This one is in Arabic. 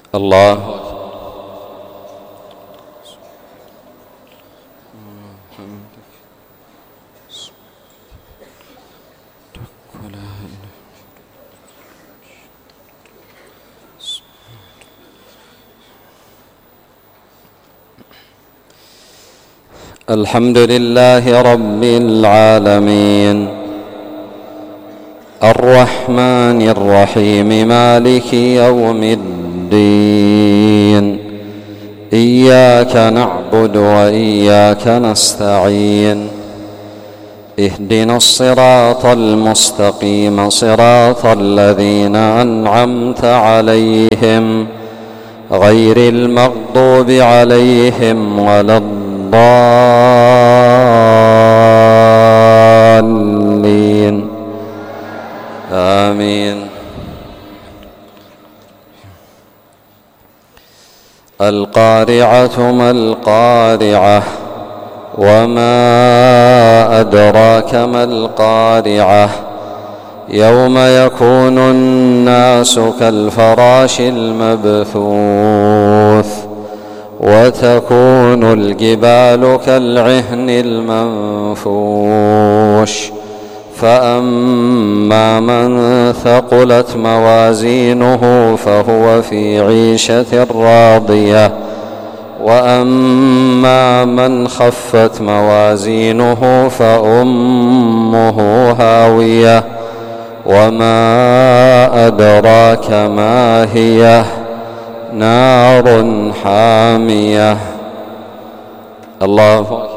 الله الحمد لله رب العالمين الرحمن الرحيم مالك يوم الدين إياك نعبد وإياك نستعين اهدنا الصراط المستقيم صراط الذين أنعمت عليهم غير المغضوب عليهم ولا الضالين آمين. القارعة ما القارعة وما أدراك ما القارعة يوم يكون الناس كالفراش المبثوث وتكون الجبال كالعهن المنفوش فأما من ثقلت موازينه فهو في عيشة راضية وأما من خفت موازينه فأمه هاوية وما أدراك ما هي نار حامية. الله أكبر.